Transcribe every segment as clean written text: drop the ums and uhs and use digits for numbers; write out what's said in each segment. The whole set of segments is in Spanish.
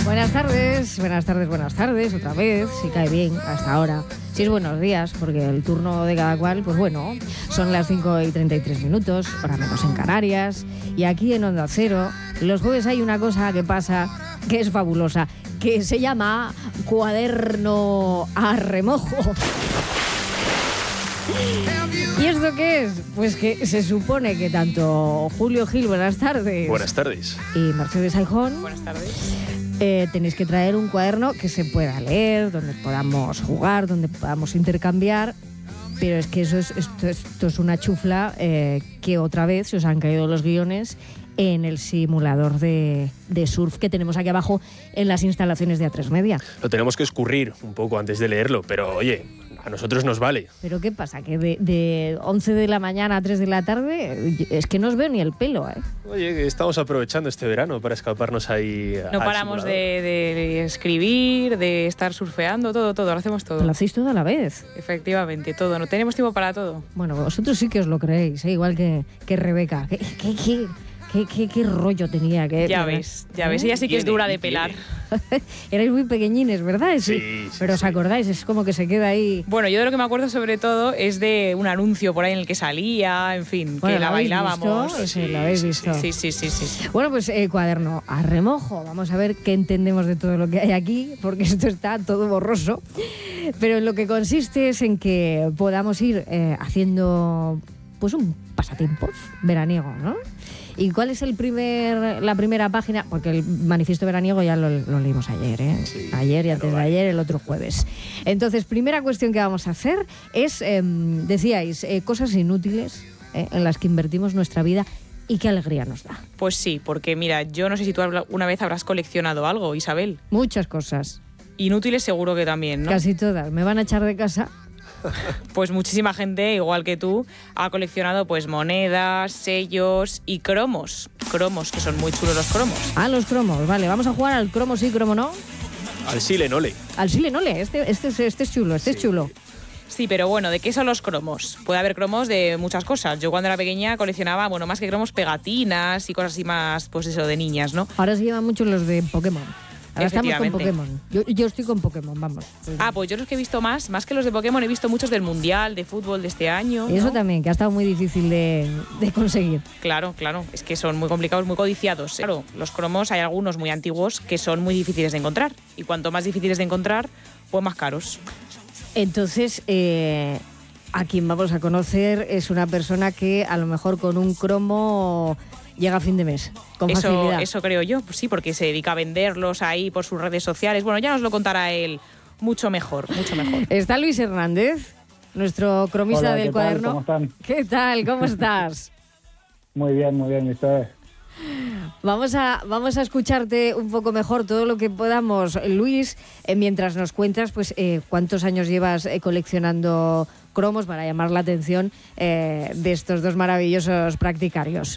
Buenas tardes, otra vez, si cae bien, hasta ahora. Si es buenos días, porque el turno de cada cual, pues bueno, son las 5:33, hora menos en Canarias. Y aquí en Onda Cero, los jueves hay una cosa que pasa que es fabulosa, que se llama Cuaderno a Remojo. ¿Y esto qué es? Pues que se supone que tanto Julio Gil, buenas tardes. Buenas tardes. Y Mercedes Aijón. Buenas tardes. Tenéis que traer un cuaderno que se pueda leer, donde podamos jugar, donde podamos intercambiar. Pero es que esto es una chufla que otra vez se os han caído los guiones en el simulador de surf que tenemos aquí abajo en las instalaciones de A3 Media. Lo tenemos que escurrir un poco antes de leerlo, pero oye, a nosotros nos vale. ¿Pero qué pasa? Que de 11 de la mañana a 3 de la tarde es que no os veo ni el pelo, ¿eh? Oye, que estamos aprovechando este verano para escaparnos ahí. No paramos de escribir, de estar surfeando, todo, lo hacemos todo. Lo hacéis todo a la vez. Efectivamente, todo. No tenemos tiempo para todo. Bueno, vosotros sí que os lo creéis, ¿eh? Igual que Rebeca. ¿Qué rollo tenía? Ya ves. Ella sí que es dura de pelar. Erais muy pequeñines, ¿verdad? Sí. Pero os acordáis, es como que se queda ahí. Bueno, yo de lo que me acuerdo sobre todo es de un anuncio por ahí en el que salía, en fin, bueno, que la bailábamos. Sí, ¿lo habéis visto? Sí. Bueno, pues cuaderno a remojo. Vamos a ver qué entendemos de todo lo que hay aquí, porque esto está todo borroso. Pero en lo que consiste es en que podamos ir haciendo pues un pasatiempos veraniego, ¿no? ¿Y cuál es la primera página? Porque el manifiesto veraniego ya lo leímos ayer, ¿eh? Sí, ayer y antes de ayer, el otro jueves. Entonces, primera cuestión que vamos a hacer es, decíais, cosas inútiles en las que invertimos nuestra vida y qué alegría nos da. Pues sí, porque mira, yo no sé si tú una vez habrás coleccionado algo, Isabel. Muchas cosas. Inútiles seguro que también, ¿no? Casi todas. ¿Me van a echar de casa? Pues muchísima gente, igual que tú, ha coleccionado pues monedas, sellos y cromos. Cromos, que son muy chulos los cromos. Ah, los cromos, vale. Vamos a jugar al cromo sí, cromo no. Al Silenole. Al Silenole, este es chulo, es chulo. Sí, pero bueno, ¿de qué son los cromos? Puede haber cromos de muchas cosas. Yo cuando era pequeña coleccionaba, bueno, más que cromos, pegatinas y cosas así más, pues eso, de niñas, ¿no? Ahora se llevan mucho los de Pokémon. Ahora estamos con Pokémon. Yo estoy con Pokémon, vamos. Pues yo los que he visto más que los de Pokémon, he visto muchos del Mundial, de fútbol de este año. Y eso ¿no? también, que ha estado muy difícil de conseguir. Claro, es que son muy complicados, muy codiciados. Claro, los cromos hay algunos muy antiguos que son muy difíciles de encontrar. Y cuanto más difíciles de encontrar, pues más caros. Entonces, a quien vamos a conocer es una persona que a lo mejor con un cromo llega a fin de mes, con facilidad. Eso creo yo, pues sí, porque se dedica a venderlos ahí por sus redes sociales. Bueno, ya nos lo contará él mucho mejor. Está Luis Hernández, nuestro cromista. Hola, del cuaderno. ¿cómo están? ¿Qué tal? ¿Cómo estás? Muy bien, ¿y ustedes? Vamos a escucharte un poco mejor todo lo que podamos, Luis, mientras nos cuentas pues cuántos años llevas coleccionando cromos para llamar la atención de estos dos maravillosos practicarios.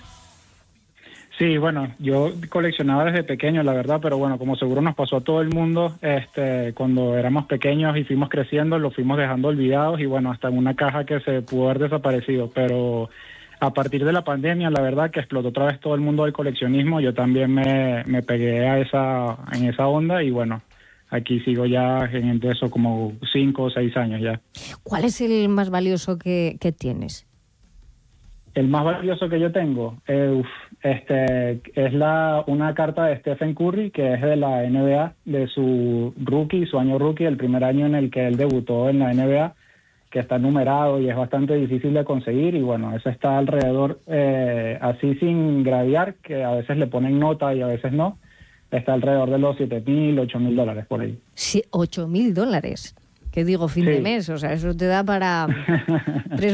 Sí, bueno, yo coleccionaba desde pequeño, la verdad, pero bueno, como seguro nos pasó a todo el mundo, cuando éramos pequeños y fuimos creciendo, lo fuimos dejando olvidados y bueno, hasta en una caja que se pudo haber desaparecido, pero a partir de la pandemia, la verdad que explotó otra vez todo el mundo del coleccionismo, yo también me pegué en esa onda y bueno, aquí sigo ya en eso como 5 o 6 años ya. ¿Cuál es el más valioso que tienes? El más valioso que yo tengo es una carta de Stephen Curry, que es de la NBA, de su año rookie, el primer año en el que él debutó en la NBA, que está numerado y es bastante difícil de conseguir, y bueno, ese está alrededor, así sin gradear, que a veces le ponen nota y a veces no, está alrededor de los $7,000, $8,000 por ahí. Sí, $8,000. ¿Qué digo? Fin de mes, o sea, eso te da para